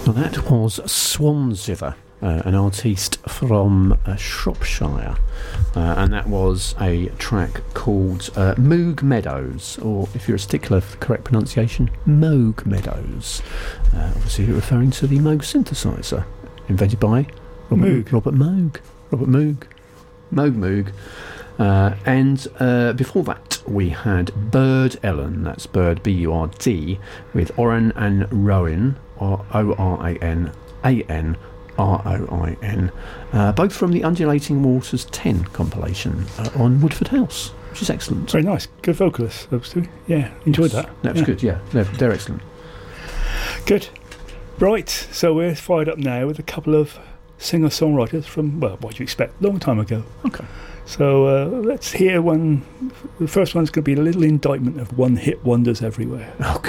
Well, that was Swanziver, an artiste from Shropshire, and that was a track called Moog Meadows, or if you're a stickler for the correct pronunciation, Moog Meadows. Obviously referring to the Moog synthesizer, invented by Robert Moog. And before that we had Bird Ellen, that's Bird B-U-R-D, with Oran and Rowan, or O-R-A-N A-N-R-O-I-N, both from the Undulating Waters 10 compilation on Woodford House, which is excellent. Very nice. Good vocalists, those two. Yeah, enjoyed that. That was good, yeah. They're excellent. Good. Right, so we're fired up now with a couple of singer-songwriters from, well, what do you expect, a long time ago. Okay. So let's hear one. The first one's going to be a little indictment of one-hit wonders everywhere. Oh,